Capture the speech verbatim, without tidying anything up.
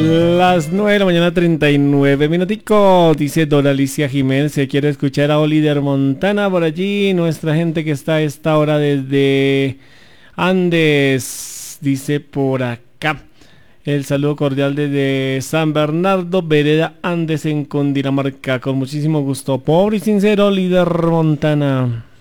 Las nueve de la mañana, treinta y nueve minuticos. Dice Dora Alicia Jiménez, se quiere escuchar a Oliver Montana por allí. Nuestra gente que está a esta hora desde Andes, dice por acá. El saludo cordial desde San Bernardo, Vereda Andes en Cundinamarca. Con muchísimo gusto. Pobre y sincero, Oliver Montana.